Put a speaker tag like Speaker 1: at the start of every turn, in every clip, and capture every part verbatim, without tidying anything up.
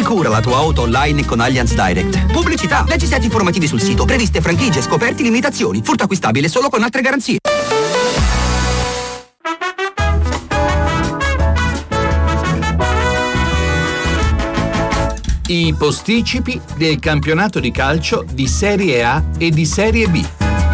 Speaker 1: Sicura la tua auto online con Allianz Direct. Pubblicità. Leggi set informativi sul sito. Previste franchigie, scoperti, limitazioni. Furto acquistabile solo con altre garanzie.
Speaker 2: I posticipi del campionato di calcio di Serie A e di Serie B.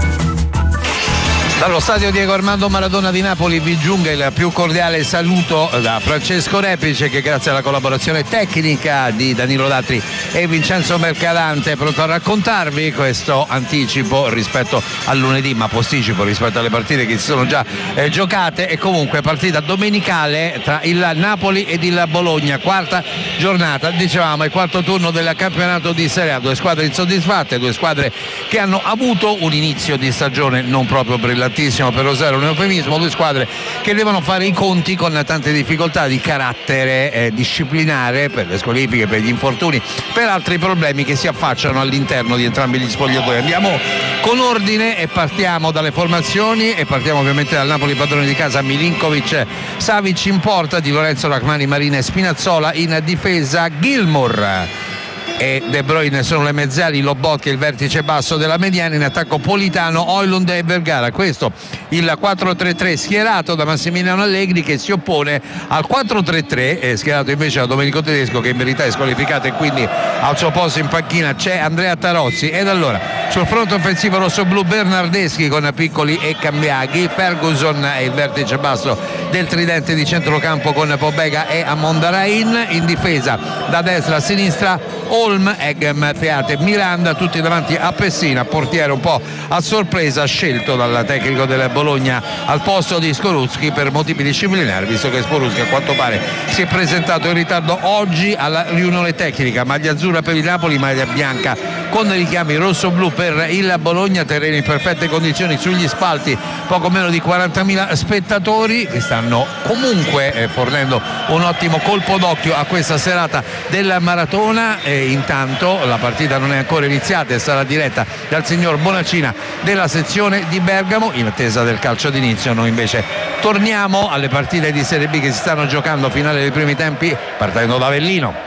Speaker 3: Dallo stadio Diego Armando Maradona di Napoli vi giunga il più cordiale saluto da Francesco Repice, che grazie alla collaborazione tecnica di Danilo Latri e Vincenzo Mercadante è pronto a raccontarvi questo anticipo rispetto al lunedì, ma posticipo rispetto alle partite che si sono già eh, giocate, e comunque partita domenicale tra il Napoli ed il Bologna, quarta giornata, dicevamo, il quarto turno del campionato di Serie A. Due squadre insoddisfatte, due squadre che hanno avuto un inizio di stagione non proprio brillante, per usare un eufemismo, due squadre che devono fare i conti con tante difficoltà di carattere eh, disciplinare, per le squalifiche, per gli infortuni, per altri problemi che si affacciano all'interno di entrambi gli spogliatoi. Andiamo con ordine e partiamo dalle formazioni, e partiamo ovviamente dal Napoli padrone di casa. Milinkovic, Savic in porta, Di Lorenzo, Rachmani, Marina e Spinazzola in difesa, Gilmour e De Bruyne sono le mezzali, Lobotka il vertice basso della mediana, in attacco Politano, Højlund e Vergara. Questo il quattro tre tre schierato da Massimiliano Allegri, che si oppone al quattro tre tre eh, schierato invece da Domenico Tedesco, che in verità è squalificato, e quindi al suo posto in panchina c'è Andrea Tarozzi. Ed allora sul fronte offensivo rossoblu Bernardeschi con Piccoli e Cambiaghi, Ferguson è il vertice basso del tridente di centrocampo con Pobega e Amondarain, in difesa da destra a sinistra Holm, Eggem, Fiate, Miranda, tutti davanti a Pessina, portiere un po' a sorpresa scelto dal tecnico del Bologna al posto di Skorupski per motivi disciplinari, visto che Skorupski a quanto pare si è presentato in ritardo oggi alla riunione tecnica. Maglia azzurra per il Napoli, maglia bianca con richiami rosso-blu per il Bologna, terreno in perfette condizioni sugli spalti, poco meno di quarantamila spettatori che stanno comunque eh, fornendo un ottimo colpo d'occhio a questa serata del Maratona. E intanto la partita non è ancora iniziata e sarà diretta dal signor Bonacina della sezione di Bergamo. In attesa del calcio d'inizio noi invece torniamo alle partite di Serie B che si stanno giocando, finale dei primi tempi, partendo da Avellino.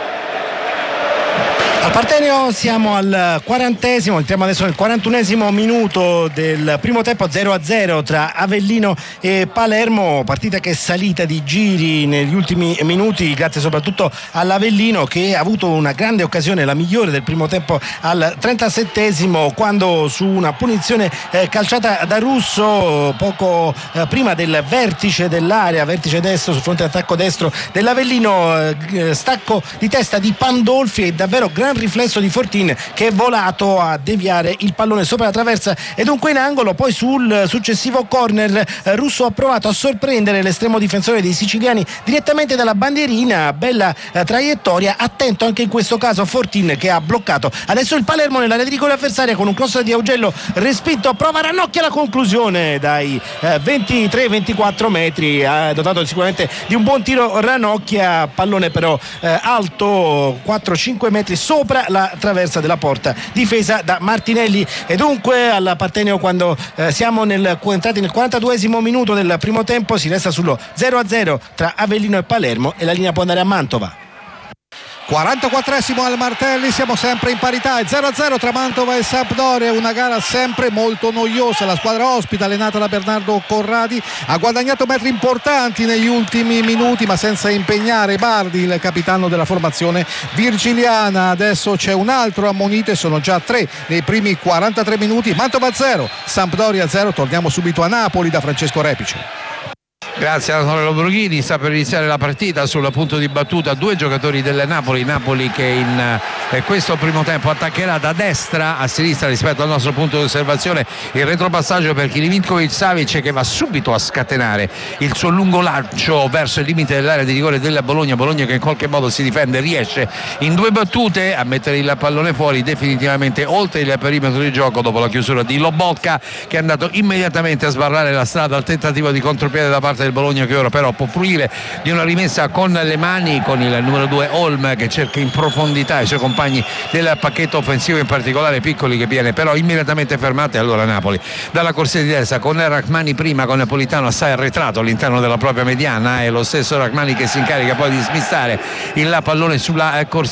Speaker 4: Al Partenio siamo al quarantesimo, entriamo adesso nel quarantunesimo minuto del primo tempo, zero a zero tra Avellino e Palermo, partita che è salita di giri negli ultimi minuti grazie soprattutto all'Avellino, che ha avuto una grande occasione, la migliore del primo tempo, al trentasettesimo, quando su una punizione eh, calciata da Russo poco eh, prima del vertice dell'area, vertice destro sul fronte attacco destro dell'Avellino, eh, stacco di testa di Pandolfi e davvero gran riflesso di Fortin, che è volato a deviare il pallone sopra la traversa e dunque in angolo. Poi sul successivo corner eh, Russo ha provato a sorprendere l'estremo difensore dei siciliani direttamente dalla bandierina, bella eh, traiettoria, attento anche in questo caso Fortin, che ha bloccato adesso il Palermo nell'area di rigore avversaria con un cross di Augello respinto, prova Ranocchia, la conclusione dai eh, ventitré ventiquattro metri, ha dotato sicuramente di un buon tiro Ranocchia, pallone però eh, alto quattro cinque metri sopra la traversa della porta difesa da Martinelli. E dunque al Partenio, quando eh, siamo nel, entrati nel quarantaduesimo minuto del primo tempo, si resta sullo zero a zero tra Avellino e Palermo e la linea può andare a Mantova.
Speaker 5: quarantaquattresimo al Martelli, siamo sempre in parità, è zero a zero tra Mantova e Sampdoria, una gara sempre molto noiosa. La squadra ospite, allenata da Bernardo Corradi, ha guadagnato metri importanti negli ultimi minuti, ma senza impegnare Bardi, il capitano della formazione virgiliana. Adesso c'è un altro ammonito e sono già tre nei primi quarantatré minuti. Mantova zero, Sampdoria zero. Torniamo subito a Napoli da Francesco Repice.
Speaker 3: Grazie a Antonio Lobroghini. Sta per iniziare la partita, sul punto di battuta due giocatori del Napoli, Napoli che in eh, questo primo tempo attaccherà da destra a sinistra rispetto al nostro punto di osservazione. Il retropassaggio per Milinkovic Savic, che va subito a scatenare il suo lungo lancio verso il limite dell'area di rigore della Bologna. Bologna che in qualche modo si difende, riesce in due battute a mettere il pallone fuori definitivamente oltre il perimetro di gioco dopo la chiusura di Lobotka, che è andato immediatamente a sbarrare la strada al tentativo di contropiede da parte del Bologna, che ora però può fruire di una rimessa con le mani, con il numero due Holm che cerca in profondità i suoi compagni del pacchetto offensivo, in particolare Piccoli, che viene però immediatamente fermato. E allora Napoli dalla corsia di destra con Rachmani prima, con Napolitano assai arretrato all'interno della propria mediana, è lo stesso Rachmani che si incarica poi di smistare il pallone sulla corsia